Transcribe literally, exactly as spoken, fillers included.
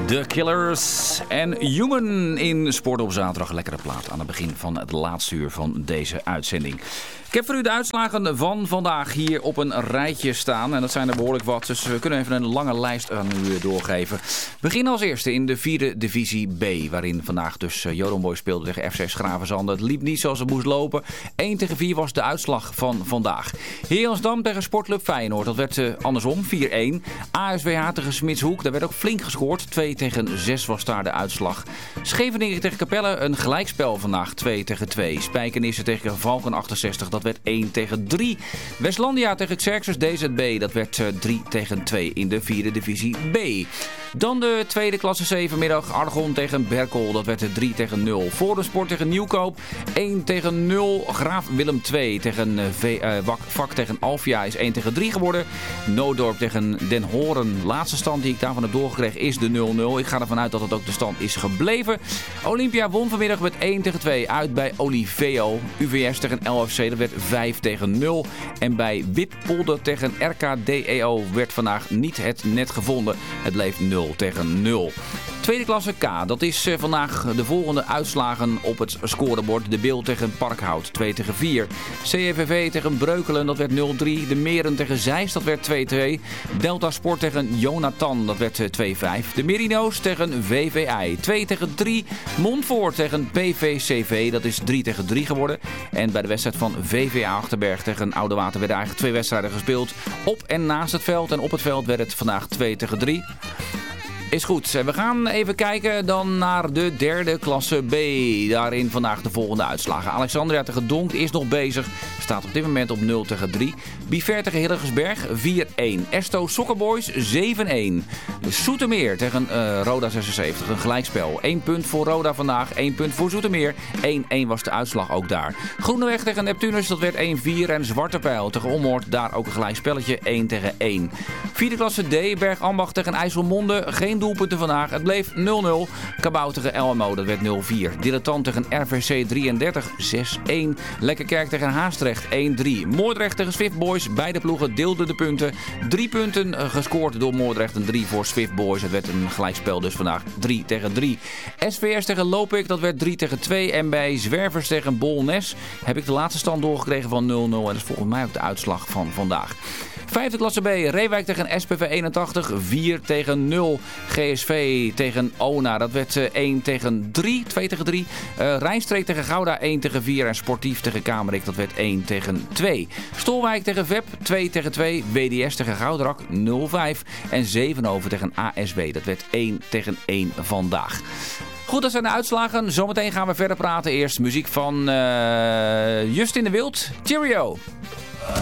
The Killers en Human in Sport op zaterdag. Lekkere plaat aan het begin van het laatste uur van deze uitzending. Ik heb voor u de uitslagen van vandaag hier op een rijtje staan. En dat zijn er behoorlijk wat, dus we kunnen even een lange lijst aan u doorgeven. We beginnen als eerste in de vierde divisie B. Waarin vandaag dus Jodan Boys speelde tegen F C Schravenzande. Het liep niet zoals het moest lopen. één tegen vier was de uitslag van vandaag. Heerendamm tegen Sportclub Feyenoord. Dat werd uh, andersom, vier-een. A S W H tegen Smitshoek. Daar werd ook flink gescoord. twee tegen zes was daar de uitslag. Scheveningen tegen Capelle. Een gelijkspel vandaag. twee tegen twee. Spijkenisse tegen Valken achtenzestig. Dat werd één tegen drie. Westlandia tegen Xerxes D Z B. Dat werd uh, drie tegen twee in de vierde divisie B. Dan de tweede klasse C vanmiddag. Argon tegen Berkel. Dat werd drie tegen nul. Forum tegen Nieuwkoop. één tegen nul. Graaf Willem twee tegen uh, v, uh, Wak, Vak tegen Alfia is één tegen drie geworden. Noodorp tegen Den Horen. Laatste stand die ik daarvan heb doorgekregen is de nul nul. Ik ga ervan uit dat het ook de stand is gebleven. Olympia won vanmiddag met één tegen twee uit bij Oliveo. U V S tegen L F C. Dat werd vijf tegen nul. En bij Wippolder tegen R K D E O werd vandaag niet het net gevonden. Het bleef nul tegen nul. Tweede klasse K, dat is uh, vandaag de volgende uitslagen op het scorebord. De Bil tegen Parkhout, twee tegen vier. C F V V tegen Breukelen, dat werd nul drie. De Meren tegen Zeist, dat werd twee twee. Delta Sport tegen Jonathan, dat werd uh, twee vijf. De Merino's tegen V V I, twee tegen drie. Montfort tegen P V C V, dat is drie tegen drie geworden. En bij de wedstrijd van V V A Achterberg tegen Oudewater werden eigenlijk twee wedstrijden gespeeld. Op en naast het veld. En op het veld werd het vandaag twee tegen drie. Is goed. We gaan even kijken dan naar de derde klasse B. Daarin vandaag de volgende uitslagen. Alexandria tegen Donk is nog bezig. Staat op dit moment op nul tegen drie. Biver tegen Hillegersberg vier-een. Esto Soccerboys zeven-een. Zoetermeer tegen uh, Roda zesenzeventig. Een gelijkspel. één punt voor Roda vandaag. één punt voor Zoetermeer. één-een was de uitslag ook daar. Groeneweg tegen Neptunus. Dat werd één vier. En Zwarte Pijl tegen Ommoord. Daar ook een gelijkspelletje. één tegen één. Vierde klasse D. Bergambacht tegen IJsselmonde. Geen doelpunten vandaag. Het bleef nul nul. Cabau tegen L M O. Dat werd nul vier. Dilettant tegen R V C drieëndertig. zes-een. Lekkerkerk tegen Haastrecht. één drie. Moordrecht tegen Swift Boys. Beide ploegen deelden de punten. Drie punten gescoord door Moordrecht en drie voor Swift Boys. Het werd een gelijkspel dus vandaag drie tegen drie. S V S tegen Lopik, dat werd drie tegen twee. En bij Zwervers tegen Bolnes heb ik de laatste stand doorgekregen van nul nul. En dat is volgens mij ook de uitslag van vandaag. Vijfde klasse B. Reewijk tegen S P V eenentachtig. vier tegen nul. G S V tegen Ona. Dat werd één tegen drie. twee tegen drie. Uh, Rijnstreek tegen Gouda één tegen vier. En Sportief tegen Kamerik. Dat werd één tegen twee. Stolwijk tegen V E P twee tegen twee. W D S tegen Gouderak nul vijf. En Zevenhoven tegen A S W. Dat werd één tegen één vandaag. Goed, dat zijn de uitslagen. Zometeen gaan we verder praten. Eerst muziek van uh, Justin de Wild. Cheerio!